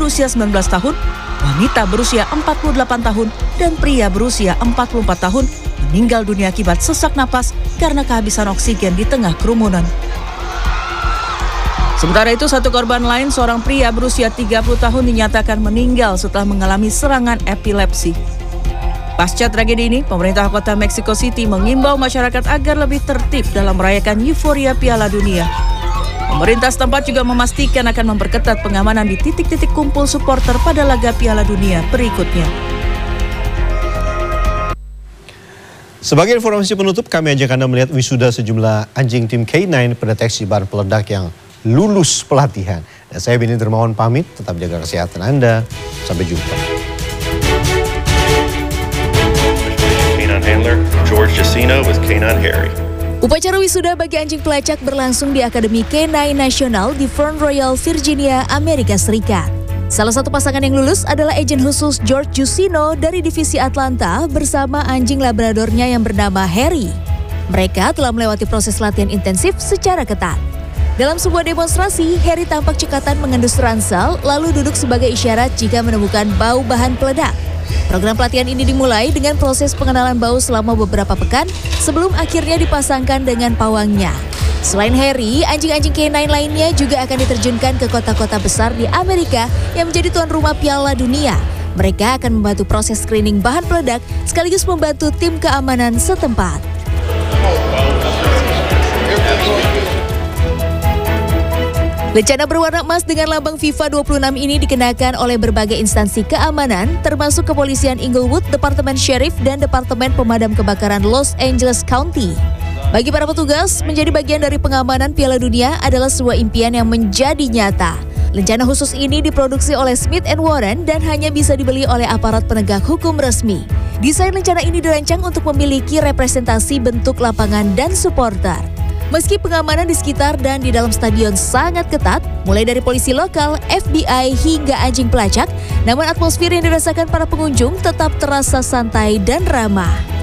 berusia 19 tahun, wanita berusia 48 tahun, dan pria berusia 44 tahun meninggal dunia akibat sesak napas karena kehabisan oksigen di tengah kerumunan. Sementara itu, satu korban lain, seorang pria berusia 30 tahun dinyatakan meninggal setelah mengalami serangan epilepsi. Pasca tragedi ini, pemerintah kota Mexico City mengimbau masyarakat agar lebih tertib dalam merayakan euforia Piala Dunia. Pemerintah setempat juga memastikan akan memperketat pengamanan di titik-titik kumpul supporter pada laga Piala Dunia berikutnya. Sebagai informasi penutup, kami ajak Anda melihat wisuda sejumlah anjing tim K9 pendeteksi bahan peledak yang lulus pelatihan. Dan saya Beni Dermawan pamit, tetap jaga kesehatan Anda. Sampai jumpa. Handler George Jacino with K9 Harry. Upacara wisuda bagi anjing pelacak berlangsung di Akademi K9 Nasional di Front Royal, Virginia, Amerika Serikat. Salah satu pasangan yang lulus adalah agen khusus George Jacino dari Divisi Atlanta bersama anjing labradornya yang bernama Harry. Mereka telah melewati proses latihan intensif secara ketat. Dalam sebuah demonstrasi, Harry tampak cekatan mengendus ransel lalu duduk sebagai isyarat jika menemukan bau bahan peledak. Program pelatihan ini dimulai dengan proses pengenalan bau selama beberapa pekan sebelum akhirnya dipasangkan dengan pawangnya. Selain Harry, anjing-anjing K9 lainnya juga akan diterjunkan ke kota-kota besar di Amerika yang menjadi tuan rumah Piala Dunia. Mereka akan membantu proses screening bahan peledak sekaligus membantu tim keamanan setempat. Lencana berwarna emas dengan lambang FIFA 26 ini dikenakan oleh berbagai instansi keamanan, termasuk Kepolisian Inglewood, Departemen Sheriff, dan Departemen Pemadam Kebakaran Los Angeles County. Bagi para petugas, menjadi bagian dari pengamanan Piala Dunia adalah sebuah impian yang menjadi nyata. Lencana khusus ini diproduksi oleh Smith & Warren dan hanya bisa dibeli oleh aparat penegak hukum resmi. Desain lencana ini dirancang untuk memiliki representasi bentuk lapangan dan supporter. Meski pengamanan di sekitar dan di dalam stadion sangat ketat, mulai dari polisi lokal, FBI, hingga anjing pelacak, namun atmosfer yang dirasakan para pengunjung tetap terasa santai dan ramah.